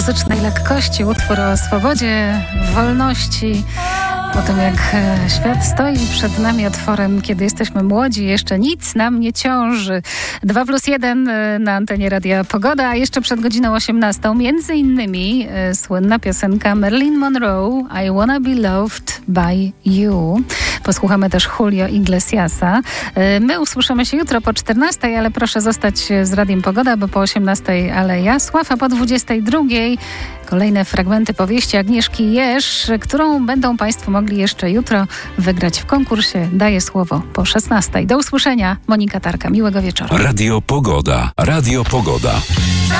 Muzycznej lekkości, utwór o swobodzie, wolności. Po tym jak świat stoi przed nami otworem, kiedy jesteśmy młodzi, jeszcze nic nam nie ciąży. 2+1 na antenie Radia Pogoda, a jeszcze przed godziną 18 między innymi słynna piosenka Marilyn Monroe I Wanna Be Loved by You. Posłuchamy też Julio Iglesiasa. My usłyszymy się jutro po 14, ale proszę zostać z Radiem Pogoda, bo po 18 Aleja Sław, a po 22 kolejne fragmenty powieści Agnieszki Jerz, którą będą Państwo mogli jeszcze jutro wygrać w konkursie. Daję słowo po 16. Do usłyszenia. Monika Tarka. Miłego wieczoru. Radio Pogoda. Radio Pogoda.